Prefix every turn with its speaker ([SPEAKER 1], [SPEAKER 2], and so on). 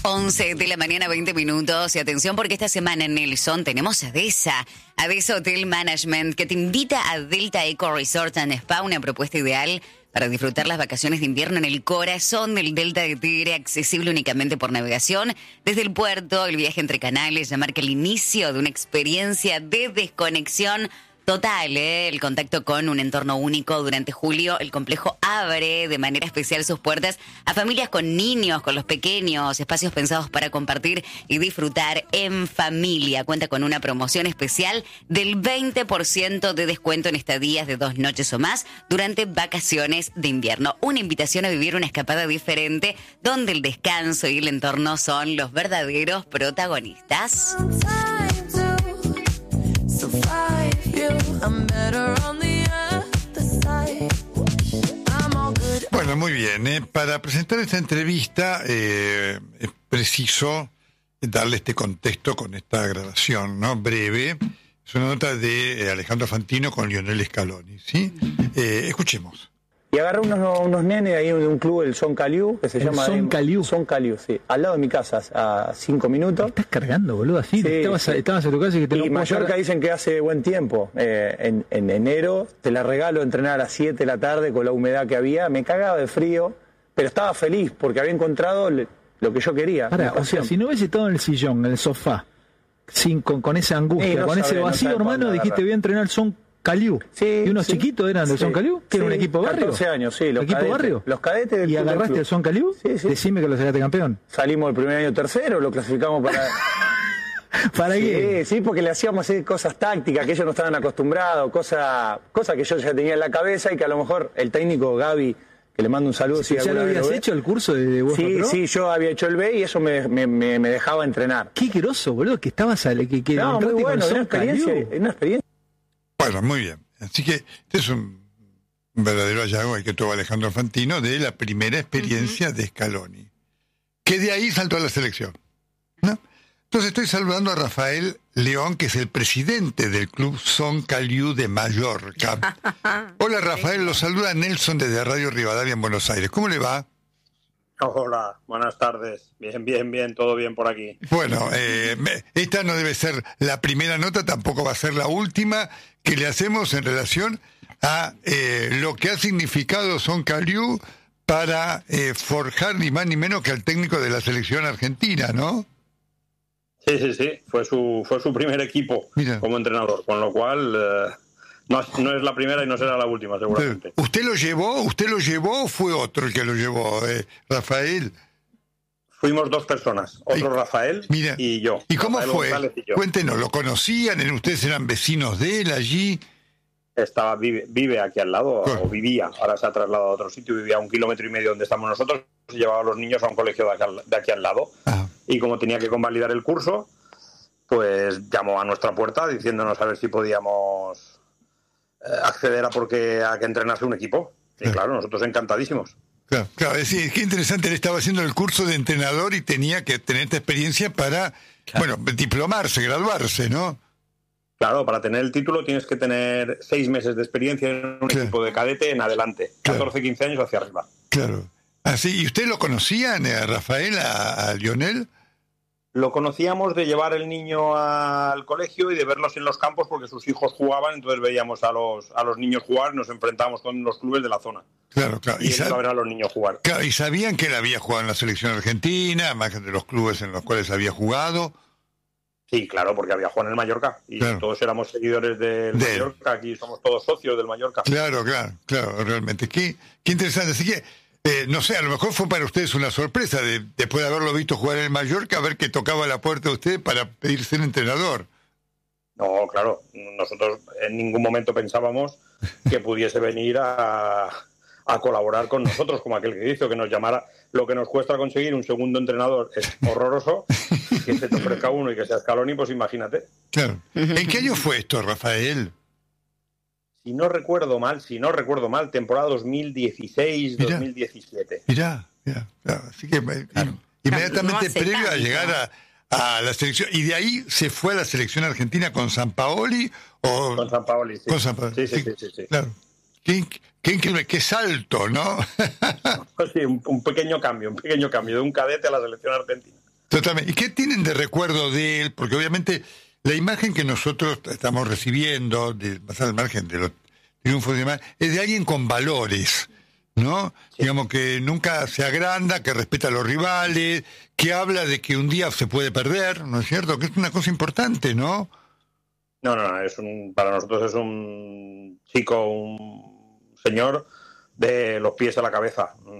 [SPEAKER 1] 11 de la mañana, 20 minutos. Y atención porque esta semana en Nelson tenemos a DESA Hotel Management, que te invita a Delta Eco Resort and Spa, una propuesta ideal para disfrutar las vacaciones de invierno en el corazón del Delta de Tigre, accesible únicamente por navegación. Desde el puerto, el viaje entre canales ya marca el inicio de una experiencia de desconexión total, el contacto con un entorno único. Durante julio, el complejo abre de manera especial sus puertas a familias con niños, con los pequeños, espacios pensados para compartir y disfrutar en familia. Cuenta con una promoción especial del 20% de descuento en estadías de 2 noches o más durante vacaciones de invierno. Una invitación a vivir una escapada diferente, donde el descanso y el entorno son los verdaderos protagonistas.
[SPEAKER 2] Bueno, muy bien. Para presentar esta entrevista es preciso darle este contexto con esta grabación, ¿no? Breve. Es una nota de Alejandro Fantino con Lionel Scaloni, ¿sí? Escuchemos.
[SPEAKER 3] Y agarré unos nenes ahí de un club, el Son Caliu, que se llama...
[SPEAKER 4] Son Caliu.
[SPEAKER 3] Son Caliu, sí. Al lado de mi casa, a 5 minutos.
[SPEAKER 4] ¿Estás cargando, boludo? Así,
[SPEAKER 3] sí,
[SPEAKER 4] estabas en tu casa y que te lo...
[SPEAKER 3] Y Mallorca dicen que hace buen tiempo. En enero te la regalo a entrenar a las 7 de la tarde con la humedad que había. Me cagaba de frío, pero estaba feliz porque había encontrado lo que yo quería.
[SPEAKER 4] Pará, o sea, si no hubiese estado en el sillón, en el sofá, con esa angustia, con ese vacío, hermano, dijiste voy a entrenar Son Caliu.
[SPEAKER 3] Sí,
[SPEAKER 4] ¿Y unos chiquitos eran de Son Caliu? ¿Que era un equipo barrio?
[SPEAKER 3] 14 años, sí. Los
[SPEAKER 4] ¿Equipo
[SPEAKER 3] cadetes,
[SPEAKER 4] barrio?
[SPEAKER 3] Los cadetes del
[SPEAKER 4] ¿Y
[SPEAKER 3] club,
[SPEAKER 4] agarraste el Son Caliu?
[SPEAKER 3] Sí.
[SPEAKER 4] Decime que lo sacaste campeón.
[SPEAKER 3] Salimos el primer año tercero, lo clasificamos para...
[SPEAKER 4] ¿Para qué?
[SPEAKER 3] Sí, porque le hacíamos hacer cosas tácticas que ellos no estaban acostumbrados, cosas que yo ya tenía en la cabeza y que a lo mejor el técnico Gaby, que le mando un saludo.
[SPEAKER 4] Si ¿ya lo habías hecho el curso de UEFA Pro?
[SPEAKER 3] Sí, yo había hecho el B y eso me dejaba entrenar.
[SPEAKER 4] Qué groso, boludo, que estabas que
[SPEAKER 3] no, muy bueno, una experiencia.
[SPEAKER 2] Bueno, muy bien. Así que este es un verdadero hallazgo que tuvo Alejandro Fantino de la primera experiencia de Scaloni, que de ahí saltó a la selección, ¿no? Entonces estoy saludando a Rafael León, que es el presidente del club Son Caliu de Mallorca. Hola Rafael, lo saluda Nelson desde Radio Rivadavia en Buenos Aires. ¿Cómo le va?
[SPEAKER 5] Hola, buenas tardes. Bien, todo bien por aquí.
[SPEAKER 2] Bueno, esta no debe ser la primera nota, tampoco va a ser la última que le hacemos en relación a lo que ha significado Son Caliu para forjar ni más ni menos que al técnico de la selección argentina, ¿no?
[SPEAKER 5] Sí, fue su primer equipo. Mira, como entrenador, con lo cual no es la primera y no será la última seguramente.
[SPEAKER 2] ¿Usted lo llevó o fue otro el que lo llevó, Rafael?
[SPEAKER 5] Fuimos 2 personas, Rafael y yo.
[SPEAKER 2] ¿Y cómo
[SPEAKER 5] Rafael
[SPEAKER 2] fue?
[SPEAKER 5] González y yo.
[SPEAKER 2] Cuéntenos, ¿lo conocían? ¿Ustedes eran vecinos de él allí?
[SPEAKER 5] Vive aquí al lado, o vivía, ahora se ha trasladado a otro sitio, vivía a 1,5 kilómetros donde estamos nosotros, se llevaba a los niños a un colegio de aquí al lado. Y como tenía que convalidar el curso, pues llamó a nuestra puerta diciéndonos a ver si podíamos acceder a que entrenase un equipo. Y claro, nosotros encantadísimos.
[SPEAKER 2] Claro, es que interesante, él estaba haciendo el curso de entrenador y tenía que tener esta experiencia para, diplomarse, graduarse, ¿no?
[SPEAKER 5] Claro, para tener el título tienes que tener 6 meses de experiencia en un equipo de cadete en adelante, 14, 15 años hacia arriba.
[SPEAKER 2] Claro. Así, ¿y usted lo conocían, a Rafael, a Lionel?
[SPEAKER 5] Lo conocíamos de llevar el niño al colegio y de verlos en los campos porque sus hijos jugaban, entonces veíamos a los niños jugar y nos enfrentábamos con los clubes de la zona.
[SPEAKER 2] Claro.
[SPEAKER 5] Y él iba a ver a los niños jugar.
[SPEAKER 2] Claro, y sabían que él había jugado en la selección argentina, más de los clubes en los cuales había jugado.
[SPEAKER 5] Sí, claro, porque había jugado en el Mallorca y todos éramos seguidores del Mallorca, aquí somos todos socios del Mallorca.
[SPEAKER 2] Claro, realmente. Qué interesante. Así que, no sé, a lo mejor fue para ustedes una sorpresa, después de haberlo visto jugar en el Mallorca, ver que tocaba la puerta de usted para pedir ser entrenador.
[SPEAKER 5] No, claro, nosotros en ningún momento pensábamos que pudiese venir a colaborar con nosotros, como aquel que dice, que nos llamara. Lo que nos cuesta conseguir un segundo entrenador es horroroso, que se te ofrezca uno y que sea Scaloni, pues imagínate.
[SPEAKER 2] Claro. ¿En qué año fue esto, Rafael?
[SPEAKER 5] Si no recuerdo mal, temporada 2016-2017.
[SPEAKER 2] Mirá, así que inmediatamente previo a llegar a la selección. ¿Y de ahí se fue a la selección argentina con Sampaoli?
[SPEAKER 5] Con Sampaoli, sí.
[SPEAKER 2] Con Sampaoli.
[SPEAKER 5] Sí.
[SPEAKER 2] Claro. Qué increíble, qué salto, ¿no?
[SPEAKER 5] Sí, un pequeño cambio de un cadete a la selección argentina.
[SPEAKER 2] Totalmente. ¿Y qué tienen de recuerdo de él? Porque obviamente la imagen que nosotros estamos recibiendo, más al margen de los triunfos y demás, es de alguien con valores, ¿no? Sí. Digamos que nunca se agranda, que respeta a los rivales, que habla de que un día se puede perder, ¿no es cierto? Que es una cosa importante, ¿no?
[SPEAKER 5] No, para nosotros es un chico, un señor de los pies a la cabeza.